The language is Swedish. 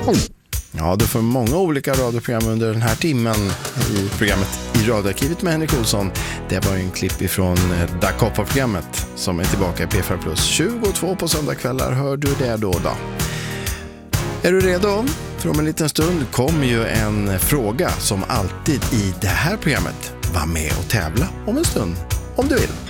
Ja, du får många olika radioprogram under den här timmen i programmet I radioarkivet med Henrik Olsson. Det var en klipp ifrån Da Coppa-programmet som är tillbaka i P4+. 22 på söndagskvällar hör du det då. Är du redo? För om en liten stund kommer ju en fråga som alltid i det här programmet. Var med och tävla om en stund, om du vill.